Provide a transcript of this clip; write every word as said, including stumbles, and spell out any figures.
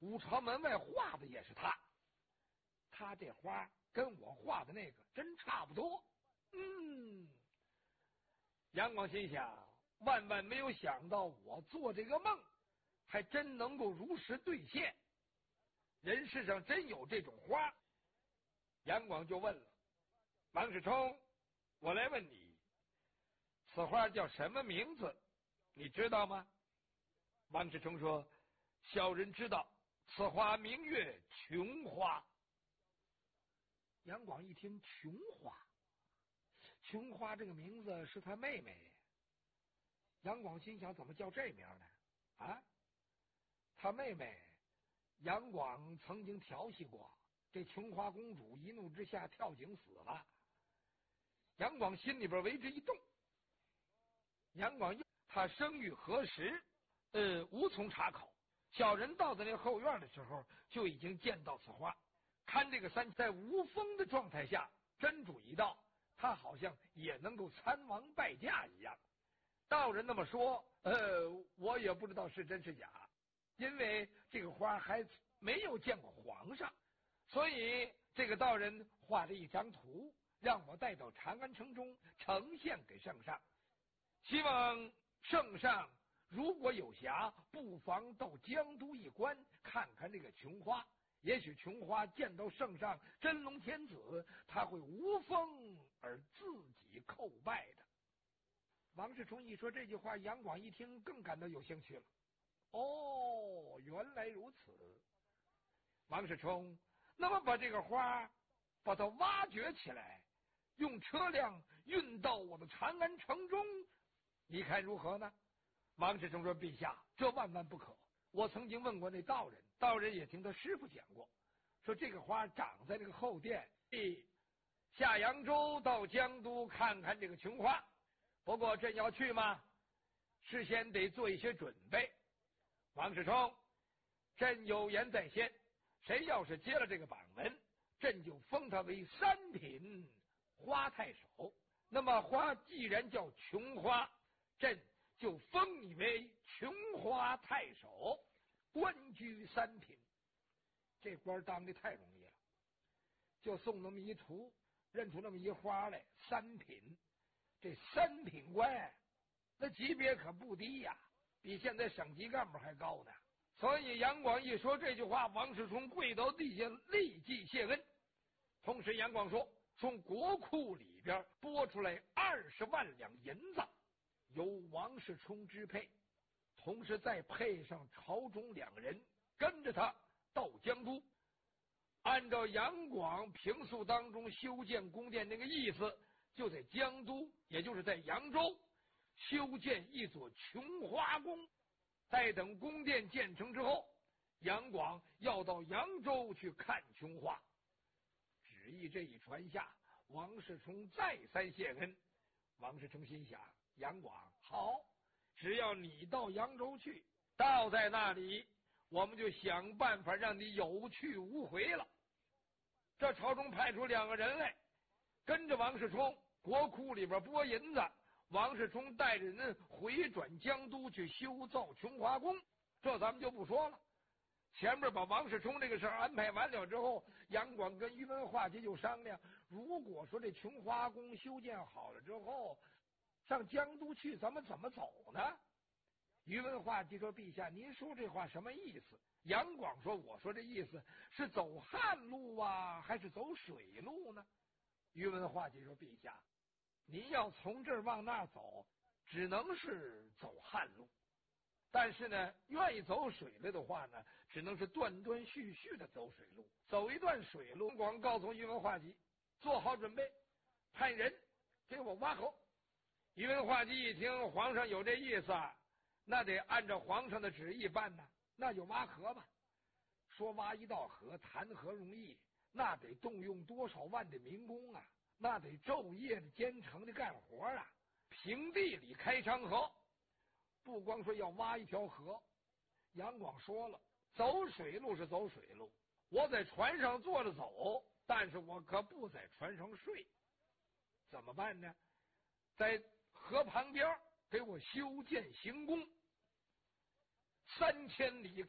五朝门外画的也是他，他这花跟我画的那个真差不多。嗯，杨广心想，万万没有想到我做这个梦还真能够如实兑现，人世上真有这种花。杨广就问了王世充，我来问你，此花叫什么名字，你知道吗？王世充说，小人知道，此花名曰琼花。杨广一听琼花，琼花这个名字是他妹妹。杨广心想，怎么叫这名呢？啊，他妹妹杨广曾经调戏过，这琼花公主一怒之下跳井死了。杨广心里边为之一动。杨广他生育何时，呃，无从查考。小人到的那后院的时候，就已经见到此花。看这个三在无风的状态下，真主一到，他好像也能够参王拜驾一样。道人那么说，呃，我也不知道是真是假，因为这个花还没有见过皇上，所以这个道人画了一张图，让我带到长安城中呈现给圣上，希望圣上如果有暇，不妨到江都一观看看这个琼花。也许琼花见到圣上真龙天子，他会无风而自己叩拜的。王世充一说这句话，杨广一听更感到有兴趣了。哦，原来如此。王世充，那么把这个花把它挖掘起来，用车辆运到我的长安城中，你看如何呢？王世充说，陛下，这万万不可。我曾经问过那道人，道人也听他师傅讲过，说这个花长在这个后殿，下扬州到江都看看这个琼花。不过朕要去吗？事先得做一些准备。王世充，朕有言在先，谁要是接了这个榜文，朕就封他为三品花太守。那么花既然叫琼花，朕就封你为琼花太守，官居三品。这官当的太容易了，就送那么一图，认出那么一花来，三品。这三品官那级别可不低呀，比现在省级干部还高呢。所以杨广一说这句话，王世充跪到地下立即谢恩。同时杨广说，从国库里边拨出来二十万两银子，由王世充支配，同时再配上朝中两人跟着他到江都，按照杨广平素当中修建宫殿那个意思，就在江都，也就是在扬州修建一座琼花宫。待等宫殿建成之后，杨广要到扬州去看琼花。旨意这一传下，王世充再三谢恩。王世充心想，杨广好，只要你到扬州去，到在那里，我们就想办法让你有去无回了。这朝中派出两个人来，跟着王世充，国库里边拨银子，王世充带着人回转江都去修造琼花宫。这咱们就不说了。前面把王世充这个事儿安排完了之后，杨广跟宇文化及就商量，如果说这琼花宫修建好了之后上江都去，咱们怎么走呢？宇文化及说，陛下您说这话什么意思？杨广说，我说这意思是走旱路啊还是走水路呢？宇文化及说，陛下您要从这儿往那儿走，只能是走旱路，但是呢愿意走水路的话呢，只能是断断续续的走水路。走一段水路，广告诉宇文化及做好准备，派人给我挖河。宇文化及一听皇上有这意思啊，那得按照皇上的旨意办呢，那就挖河吧。说挖一道河谈何容易，那得动用多少万的民工啊，那得昼夜的兼程的干活啊。平地里开长河，不光说要挖一条河，杨广说了，走水路是走水路，我在船上坐着走，但是我可不在船上睡。怎么办呢？在河旁边给我修建行宫，三千里